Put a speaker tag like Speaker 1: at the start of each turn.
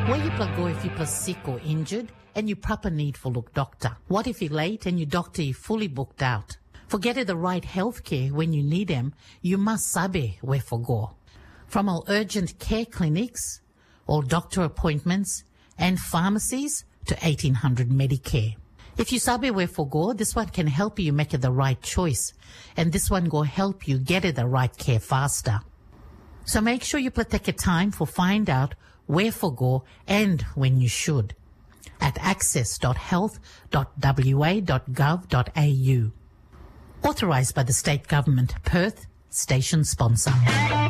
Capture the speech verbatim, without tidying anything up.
Speaker 1: Where you go if you're sick or injured and you proper need for look doctor? What if you're late and your doctor is fully booked out? For getting the right health care when you need them, you must sabe where for go. From all urgent care clinics, all doctor appointments and pharmacies to eighteen hundred Medicare. If you sabe where for go, this one can help you make it the right choice. And this one go help you get it the right care faster. So make sure you take your time for find out where for go and when you should at access dot health dot w a dot gov dot a u. Authorised by the State Government, Perth, station sponsor.